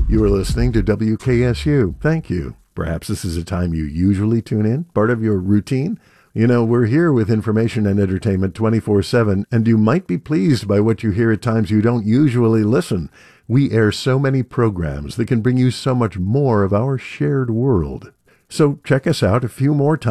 You are listening to WKSU. Thank you. Perhaps this is a time you usually tune in, part of your routine. You know, we're here with information and entertainment 24/7, and you might be pleased by what you hear at times you don't usually listen. We air so many programs that can bring you so much more of our shared world. So check us out a few more times.